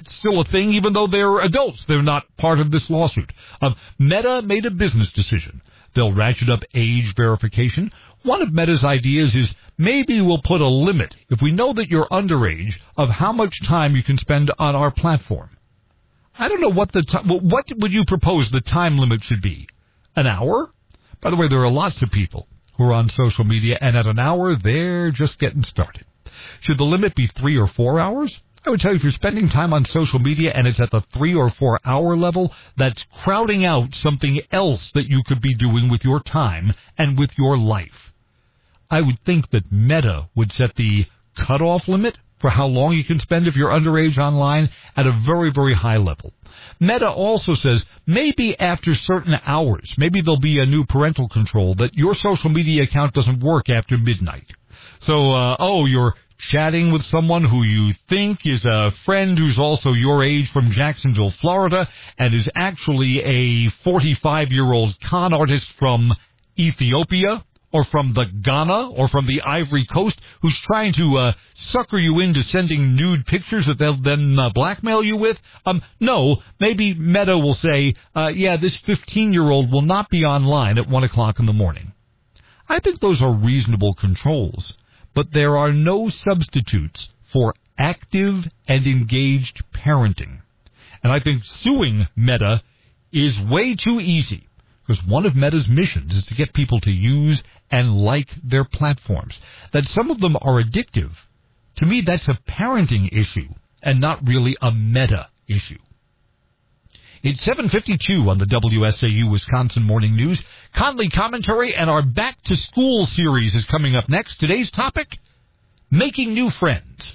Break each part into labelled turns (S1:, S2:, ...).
S1: That's still a thing, even though they're adults. They're not part of this lawsuit. Meta made a business decision. They'll ratchet up age verification. One of Meta's ideas is maybe we'll put a limit, if we know that you're underage, of how much time you can spend on our platform. I don't know what what would you propose the time limit should be? An hour? By the way, there are lots of people who are on social media, and at an hour, they're just getting started. Should the limit be 3 or 4 hours? I would tell you, if you're spending time on social media and it's at the 3 or 4 hour level, that's crowding out something else that you could be doing with your time and with your life. I would think that Meta would set the cutoff limit for how long you can spend if you're underage online at a very, very high level. Meta also says maybe after certain hours, maybe there'll be a new parental control that your social media account doesn't work after midnight. So, you're chatting with someone who you think is a friend who's also your age from Jacksonville, Florida, and is actually a 45-year-old con artist from Ethiopia, or from the Ghana, or from the Ivory Coast, who's trying to sucker you into sending nude pictures that they'll then blackmail you with? No, maybe Meta will say, this 15-year-old will not be online at 1 o'clock in the morning. I think those are reasonable controls, but there are no substitutes for active and engaged parenting. And I think suing Meta is way too easy, because one of Meta's missions is to get people to use and like their platforms. That some of them are addictive, to me, that's a parenting issue and not really a Meta issue. It's 7:52 on the WSAU Wisconsin Morning News. Conley Commentary and our Back to School series is coming up next. Today's topic, making new friends.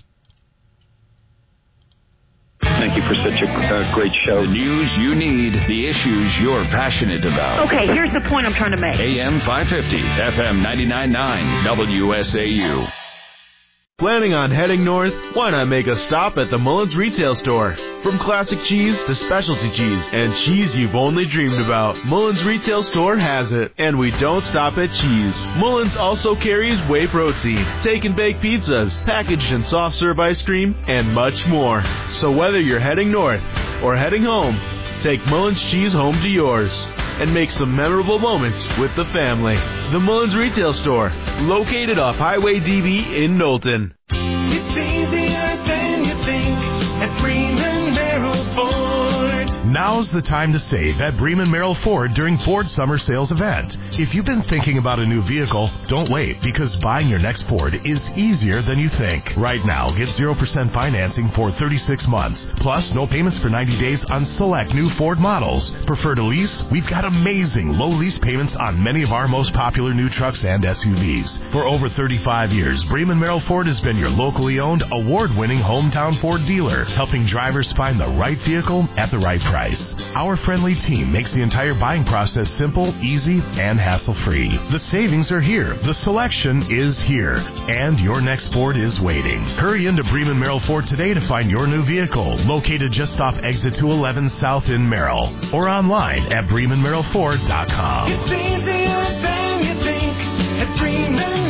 S2: Thank you for such a great show.
S3: The news you need, the issues you're passionate about.
S4: Okay, here's the point I'm trying to make.
S3: AM 550, FM 99.9, WSAU.
S5: Planning on heading north? Why not make a stop at the Mullins Retail Store? From classic cheese to specialty cheese and cheese you've only dreamed about, Mullins Retail Store has it. And we don't stop at cheese. Mullins also carries whey protein, take and bake pizzas, packaged and soft serve ice cream, and much more. So whether you're heading north or heading home, take Mullins cheese home to yours and make some memorable moments with the family. The Mullins Retail Store, located off Highway DB in Knowlton.
S6: It's easier than you think at Freeman Merrill Ford.
S7: Now's the time to save at Bremen Merrill Ford during Ford Summer Sales Event. If you've been thinking about a new vehicle, don't wait, because buying your next Ford is easier than you think. Right now, get 0% financing for 36 months, plus no payments for 90 days on select new Ford models. Prefer to lease? We've got amazing low lease payments on many of our most popular new trucks and SUVs. For over 35 years, Bremen Merrill Ford has been your locally owned, award-winning hometown Ford dealer, helping drivers find the right vehicle at the right price. Our friendly team makes the entire buying process simple, easy, and hassle-free. The savings are here. The selection is here. And your next Ford is waiting. Hurry into Bremen Merrill Ford today to find your new vehicle, located just off exit 211 South in Merrill, or online at BremenMerrillFord.com.
S6: It's easier than you think at Freeman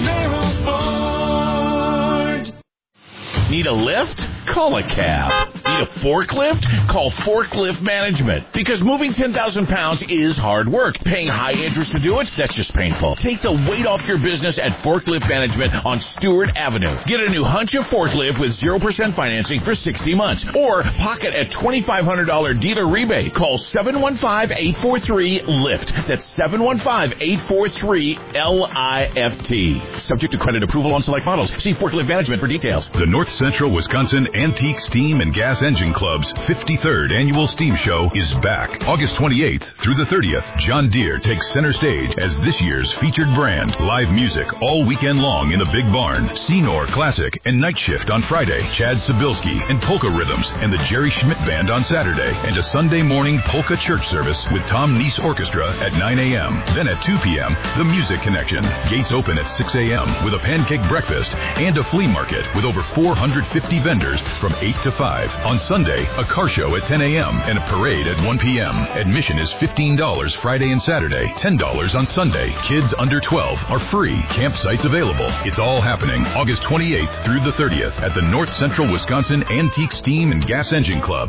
S6: Merrill Ford.
S8: Need a lift? Call a cab. Need a forklift? Call Forklift Management. Because moving 10,000 pounds is hard work. Paying high interest to do it? That's just painful. Take the weight off your business at Forklift Management on Stewart Avenue. Get a new Huncha forklift with 0% financing for 60 months. Or pocket a $2,500 dealer rebate. Call 715-843-LIFT. That's 715-843-LIFT. Subject to credit approval on select models. See Forklift Management for details.
S9: The North Central Wisconsin Antique Steam and Gas Engine Club's 53rd Annual Steam Show is back. August 28th through the 30th, John Deere takes center stage as this year's featured brand. Live music all weekend long in the Big Barn. Senor Classic and Night Shift on Friday. Chad Sabilski and Polka Rhythms and the Jerry Schmidt Band on Saturday. And a Sunday morning polka church service with Tom Neese Orchestra at 9 a.m. Then at 2 p.m., the Music Connection. Gates open at 6 a.m. with a pancake breakfast and a flea market with over 450 vendors from 8 to 5. On Sunday, a car show at 10 a.m. and a parade at 1 p.m. Admission is $15 Friday and Saturday, $10 on Sunday. Kids under 12 are free. Campsites available. It's all happening August 28th through the 30th at the North Central Wisconsin Antique Steam and Gas Engine Club.